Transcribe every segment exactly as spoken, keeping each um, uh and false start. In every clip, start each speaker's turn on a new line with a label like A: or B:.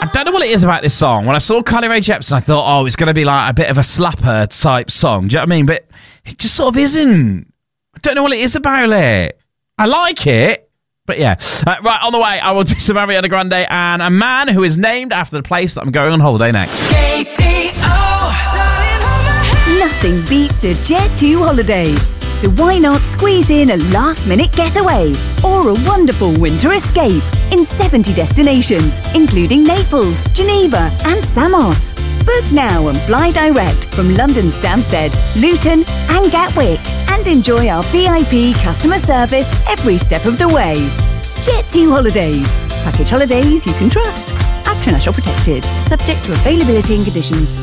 A: I don't know what it is about this song. When I saw Carly Rae Jepsen, I thought, oh, it's going to be like a bit of a slapper type song. Do you know what I mean? But it just sort of isn't. I don't know what it is about it. I like it, but yeah. Uh, right, on the way, I will do some Ariana Grande and a man who is named after the place that I'm going on holiday next.
B: K D O.
C: Nothing beats a Jet two holiday. So why not squeeze in a last-minute getaway or a wonderful winter escape in seventy destinations, including Naples, Geneva and Samos. Book now and fly direct from London Stansted, Luton and Gatwick and enjoy our V I P customer service every step of the way. Jet two Holidays. Package holidays you can trust. After National Protected. Subject to availability and conditions.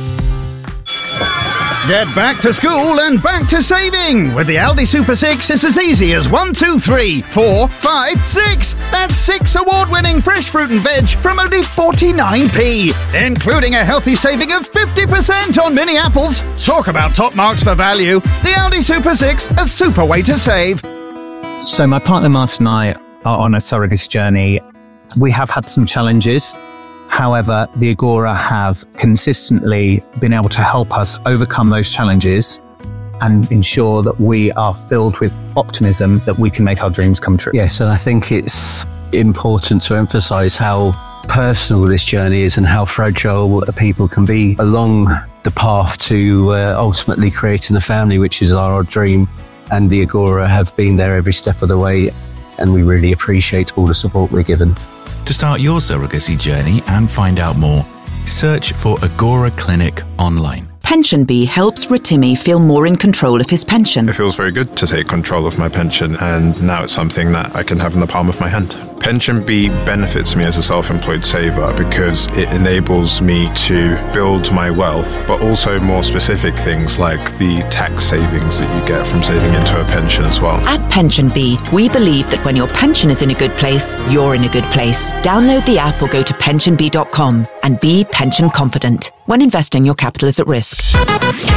D: Get back to school and back to saving. With the Aldi Super six, it's as easy as one, two, three, four, five, six. That's six award-winning fresh fruit and veg from only forty-nine p, including a healthy saving of fifty percent on mini apples. Talk about top marks for value. The Aldi Super six, a super way to save.
E: So my partner Martin and I are on a surrogacy journey. We have had some challenges. However, the Agora have consistently been able to help us overcome those challenges and ensure that we are filled with optimism that we can make our dreams come true.
F: Yes, and I think it's important to emphasise how personal this journey is and how fragile people can be along the path to uh, ultimately creating a family, which is our dream. And the Agora have been there every step of the way, and we really appreciate all the support we're given.
G: To start your surrogacy journey and find out more, search for Agora Clinic online.
H: PensionBee helps Rotimi feel more in control of his pension.
I: It feels very good to take control of my pension, and now it's something that I can have in the palm of my hand. PensionBee benefits me as a self-employed saver because it enables me to build my wealth, but also more specific things like the tax savings that you get from saving into a pension as well.
H: At PensionBee, we believe that when your pension is in a good place, you're in a good place. Download the app or go to pension bee dot com and be pension confident. When investing, your capital is at risk.